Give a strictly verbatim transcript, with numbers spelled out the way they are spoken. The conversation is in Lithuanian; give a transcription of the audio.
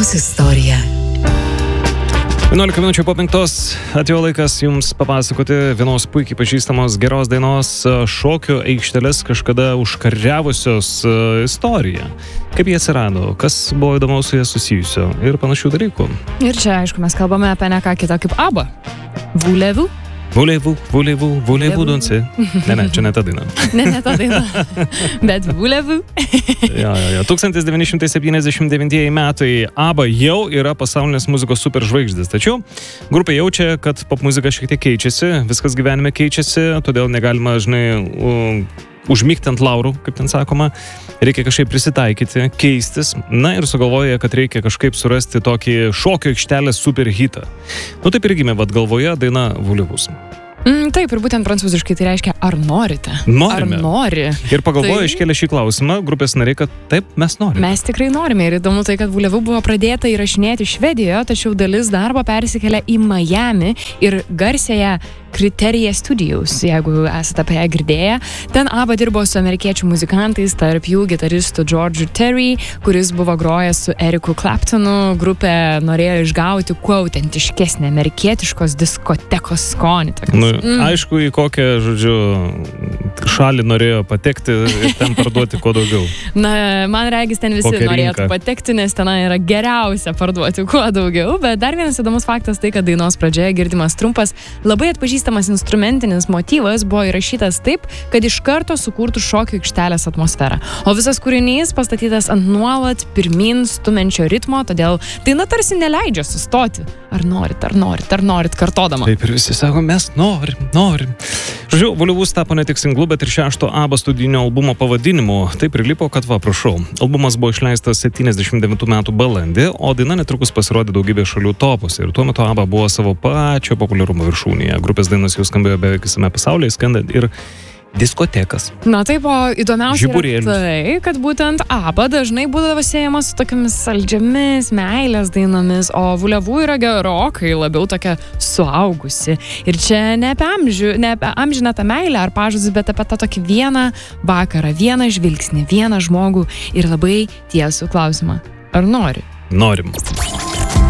Lietuvos istorija. vienuolika minučių po penktos atėjo laikas jums papasakoti vienos puikiai pažįstamos geros dainos šokių aikšteles kažkada užkariavusios istoriją. Kaip jie atsirado, kas buvo įdomaus su jie susijusio ir panašių dalykų. Ir čia, aišku, mes kalbame apie ne ką kitą kaip ABBA. Voulez-vous? Voulez-vous, voulez-vous, voulez-vous danser? Ne, ne, čia ne ta daina. Ne, ne ta daina. Bet voulez-vous? Ja, ja, ja. tūkstantis devyni šimtai septyniasdešimt devintieji metai ABBA jau yra pasaulinės muzikos superžvaigždės. Tačiau grupė jaučia, kad popmuzika šiek tiek keičiasi, viskas gyvenime keičiasi, todėl negalima, žinai, uh, užmigti ant laurų, kaip ten sakoma. Reikia kažkaip prisitaikyti, keistis. Na ir sugalvoja, kad reikia kažkaip surasti tokį šokio aikštelės superhitą. Nu taip ir gimė, vat galvoje daina Voulez-vous. Mm, taip, ir būtent prancūziškai tai reiškia, ar norite? Norime. Ar nori? Ir pagalvojo, Tai- iškėlė šį klausimą grupės nariai, kad taip, mes norime. Mes tikrai norime ir įdomu tai, kad Voulez-vous buvo pradėta įrašinėti Švedijoje, tačiau dalis darbo persikėlė į Miami ir garsėje Criteria Studios, jeigu esate apie ją girdėję. Ten ABBA dirbo su amerikiečių muzikantais, tarp jų gitaristu George Terry, kuris buvo grojęs su Eriku Claptonu. Grupė norėjo išgauti kuo autentiškesnį amerikietiškos diskotekos skonį. Nu, mm. Aišku, į kokią, žodžiu, šalį norėjo patekti ir ten parduoti kuo daugiau. Na, man regis, ten visi Kokią norėtų rinką? patekti, nes ten yra geriausia parduoti kuo daugiau. Bet dar vienas įdomus faktas tai, kad dainos pradžioje girdimas trumpas, labai atpažįstamas instrumentinis motyvas buvo įrašytas taip, kad iš karto sukurtų šokio aikštelės atmosferą. O visas kūrinys pastatytas ant nuolat pirmin stumenčio ritmo, todėl daina tarsi neleidžia sustoti. Ar norit, ar norit, ar norit, kartodama. Taip ir visi sako, mes norim, norim. Žodžiu, Voulez-vous tapo ne tik singlu, bet ir šešto ABBA studijinio albumo pavadinimu. Taip prilipo, kad va, prašau. Albumas buvo išleistas septyniasdešimt devintų metų balandį, o daina netrukus pasirodė daugybė šalių topuose. Ir tuo metu ABBA buvo savo pačio populiarumo viršūnėje. Grupės dainos jau skambėjo beveik visame pasaulyje, skandant ir diskotekas. Na taip, o įdomiausia yra Žiburėlius. tai, kad būtent ABBA dažnai būdavo siejamas su tokiamis saldžiamis, meilės dainomis, o Voulez-vous yra gerokai labiau tokia suaugusi. Ir čia ne apie, amžių, ne apie amžiną tą meilę ar pažadus, bet apie tą tokį vieną vakarą, vieną žvilgsnį, vieną žmogų ir labai tiesų klausimą. Ar nori? Norim.